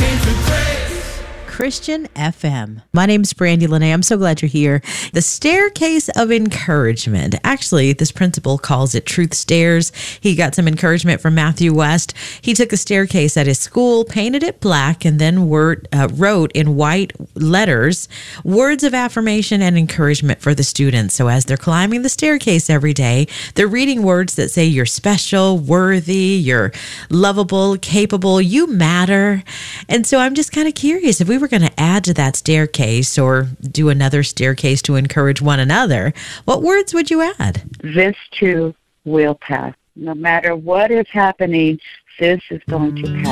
Christian FM. My name's Brandy Lene. I'm so glad you're here. The staircase of encouragement. Actually, this principal calls it Truth Stairs. He got some encouragement from Matthew West. He took a staircase at his school, painted it black, and then wrote in white letters words of affirmation and encouragement for the students. So as they're climbing the staircase every day, they're reading words that say you're special, worthy, you're lovable, capable, you matter. And so I'm just kind of curious if we were going to add to that staircase or do another staircase to encourage one another, what words would you add? This too will pass. No matter what is happening, this is going to pass.